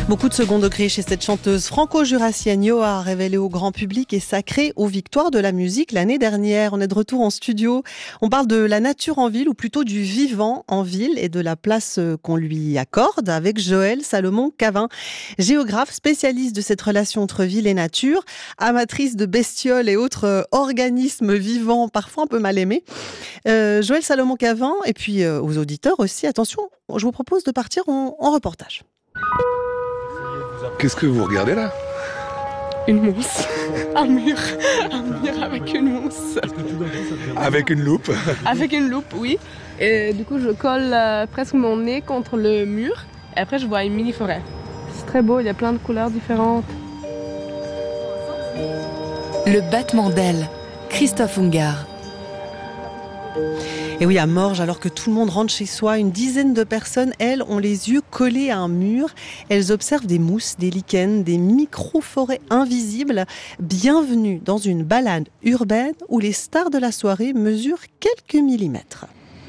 Beaucoup de second degré chez cette chanteuse franco-jurassienne Yoa, révélée au grand public et sacrée aux victoires de la musique l'année dernière. On est de retour en studio. On parle de la nature en ville, ou plutôt du vivant en ville, et de la place qu'on lui accorde avec Joëlle Salomon-Cavin, géographe spécialiste de cette relation entre ville et nature, amatrice de bestioles et autres organismes vivants parfois un peu mal aimés. Joëlle Salomon-Cavin, et puis aux auditeurs aussi, attention, je vous propose de partir en reportage. Qu'est-ce que vous regardez là? Une mousse, un mur avec une mousse. Avec une loupe? Avec une loupe, oui. Et du coup, je colle presque mon nez contre le mur. Et après, je vois une mini-forêt. C'est très beau, il y a plein de couleurs différentes. Le battement d'ailes, Christophe Ungart. Et oui, à Morges, alors que tout le monde rentre chez soi, une dizaine de personnes, elles, ont les yeux collés à un mur. Elles observent des mousses, des lichens, des micro-forêts invisibles. Bienvenue dans une balade urbaine où les stars de la soirée mesurent quelques millimètres.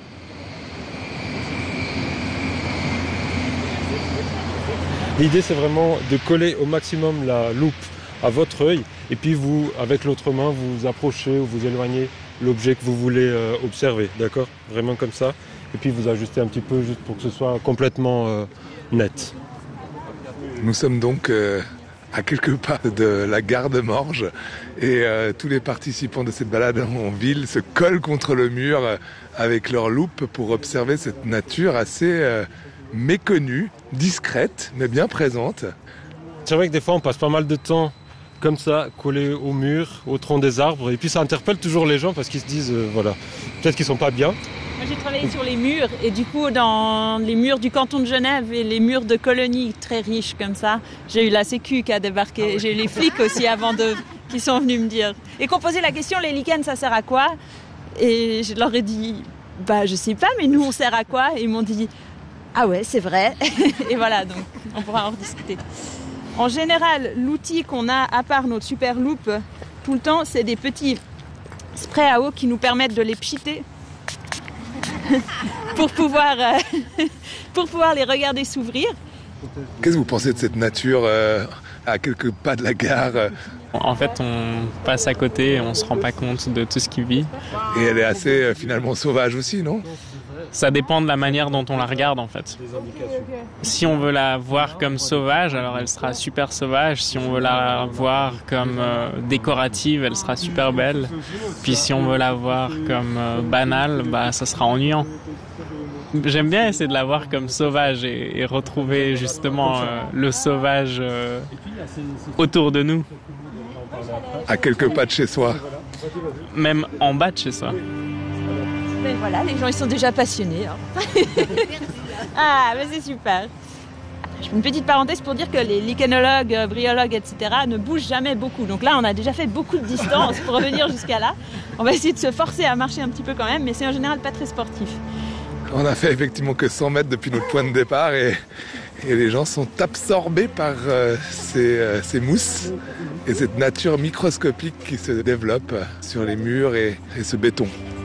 L'idée, c'est vraiment de coller au maximum la loupe à votre œil. Et puis vous, avec l'autre main, vous approchez ou vous éloignez l'objet que vous voulez observer, d'accord? Vraiment comme ça. Et puis vous ajustez un petit peu juste pour que ce soit complètement net. Nous sommes donc à quelques pas de la gare de Morges et tous les participants de cette balade en ville se collent contre le mur avec leur loupe pour observer cette nature assez méconnue, discrète mais bien présente. C'est vrai que des fois on passe pas mal de temps comme ça, collé au mur, au tronc des arbres. Et puis ça interpelle toujours les gens parce qu'ils se disent, voilà, peut-être qu'ils sont pas bien. Moi j'ai travaillé sur les murs et du coup dans les murs du canton de Genève et les murs de colonies très riches comme ça, j'ai eu la Sécu qui a débarqué, j'ai eu les flics aussi qui sont venus me dire. Et qu'on posait la question, les lichens ça sert à quoi? Et je leur ai dit, je sais pas mais nous on sert à quoi? Et ils m'ont dit, ah ouais c'est vrai. Et voilà, donc on pourra en rediscuter. En général, l'outil qu'on a, à part notre super loupe, tout le temps, c'est des petits sprays à eau qui nous permettent de les pchiter pour pouvoir les regarder s'ouvrir. Qu'est-ce que vous pensez de cette nature à quelques pas de la gare? En fait, on passe à côté et on ne se rend pas compte de tout ce qui vit. Et elle est assez finalement sauvage aussi, non? Ça dépend de la manière dont on la regarde en fait. Si on veut la voir comme sauvage, alors elle sera super sauvage. Si on veut la voir comme décorative, elle sera super belle. Puis si on veut la voir comme banale, ça sera ennuyant. J'aime bien essayer de la voir comme sauvage et retrouver justement le sauvage autour de nous. À quelques pas de chez soi. Même en bas de chez soi. Ben voilà, les gens ils sont déjà passionnés. Hein. Ah, c'est super. Je fais une petite parenthèse pour dire que les lichenologues, bryologues, etc. ne bougent jamais beaucoup. Donc là, on a déjà fait beaucoup de distance pour revenir jusqu'à là. On va essayer de se forcer à marcher un petit peu quand même, mais c'est en général pas très sportif. On a fait effectivement que 100 mètres depuis notre point de départ et les gens sont absorbés par ces mousses et cette nature microscopique qui se développe sur les murs et ce béton.